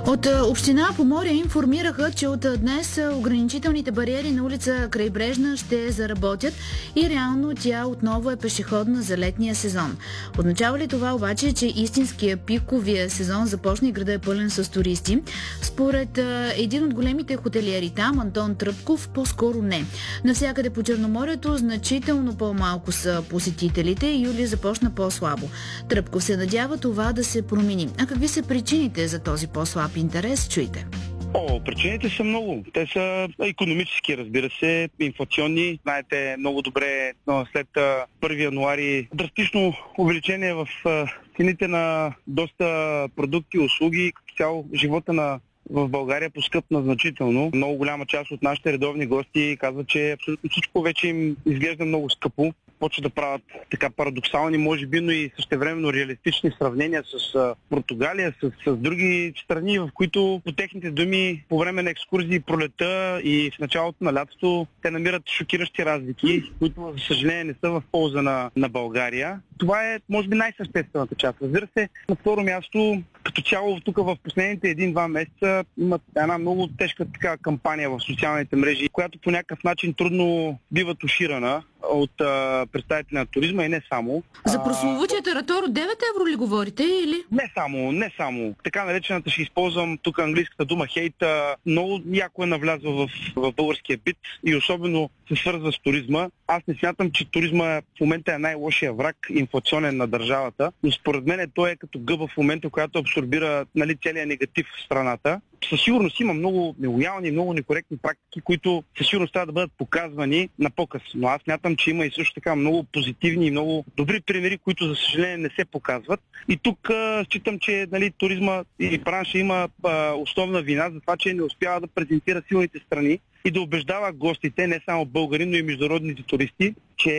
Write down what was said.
От община Поморие информираха, че от днес ограничителните бариери на улица Крайбрежна ще заработят и реално тя отново е пешеходна за летния сезон. Означава ли това обаче, че истинския пиковия сезон започна и града е пълен с туристи? Според един от големите хотелиери там, Антон Тръпков, по-скоро не. Навсякъде по Черноморието значително по-малко са посетителите и юли започна по-слабо. Тръпков се надява това да се промени. А какви са причините за този по-слаб интерес? Чуйте. Причините са много. Те са икономически, разбира се, инфлационни. Знаете много добре, след 1 януари драстично увеличение в цените на доста продукти, услуги. Като цяло живота в България поскъпна значително. Много голяма част от нашите редовни гости казват, че абсолютно всичко вече им изглежда много скъпо. Почват да правят така парадоксални, може би, но и същевременно реалистични сравнения с Португалия, с други страни, в които по техните думи по време на екскурзии пролета и в началото на лятото те намират шокиращи разлики, които, за съжаление, не са в полза на България. Това е, може би, най-съществената част. Разбира се, на второ място, като цяло тук в последните 1-2 месеца имат една много тежка така кампания в социалните мрежи, която по някакъв начин трудно бива туширана от представители на туризма и не само. За прословутия таратор от 9 евро ли говорите или? Не само. Така наречената, ще използвам тук английската дума хейта, много яко е навлязла в българския бит и особено се свързва с туризма. Аз не смятам, че туризма в момента е най-лошия враг, инфлационен на държавата, но според мен той е като гъба в момента, която абсорбира целият негатив в страната. Със сигурност има много нелоялни, много некоректни практики, които със сигурност трябва да бъдат показвани на показ. Но аз смятам, че има и също така много позитивни и много добри примери, които за съжаление не се показват. И тук считам, че туризма и бранша има основна вина за това, че не успява да презентира силните страни и да убеждава гостите, не само българи, но и международните туристи, че